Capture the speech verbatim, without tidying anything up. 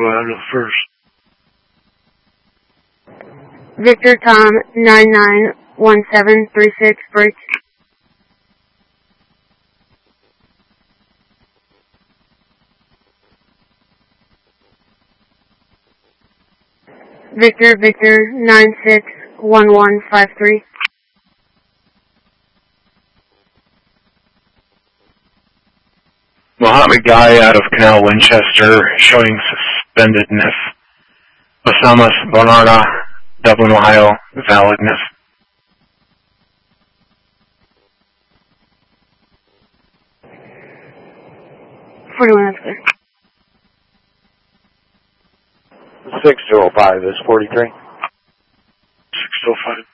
Colorado first. Victor Tom nine nine one seven three six break. Victor Victor nine six one one five three. Mohammed Guy out of Canal Winchester showing suspendedness. Osama Bonarda, Dublin, Ohio, validness. forty-one, that's clear. six oh five is forty-three. six oh five.